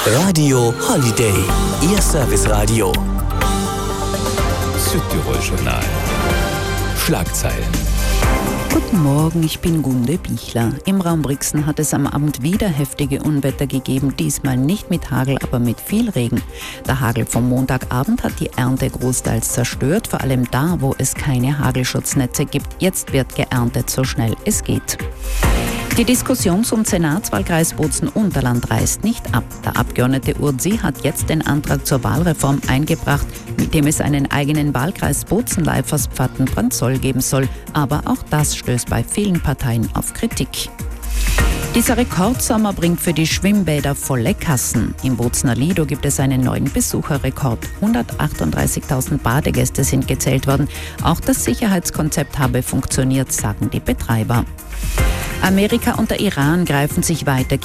Radio Holiday, Ihr Serviceradio. Südtirol Journal. Schlagzeilen. Guten Morgen, ich bin Gunde Bichler. Im Raum Brixen hat es am Abend wieder heftige Unwetter gegeben, diesmal nicht mit Hagel, aber mit viel Regen. Der Hagel vom Montagabend hat die Ernte großteils zerstört, vor allem da, wo es keine Hagelschutznetze gibt. Jetzt wird geerntet, so schnell es geht. Die Diskussion zum Senatswahlkreis Bozen-Unterland reißt nicht ab. Der Abgeordnete Urzi hat jetzt den Antrag zur Wahlreform eingebracht, mit dem es einen eigenen Wahlkreis Bozen-Leiferspfatten-Brandzol geben soll. Aber auch das stößt bei vielen Parteien auf Kritik. Dieser Rekordsommer bringt für die Schwimmbäder volle Kassen. Im Bozener Lido gibt es einen neuen Besucherrekord. 138.000 Badegäste sind gezählt worden. Auch das Sicherheitskonzept habe funktioniert, sagen die Betreiber. Amerika und der Iran greifen sich weiter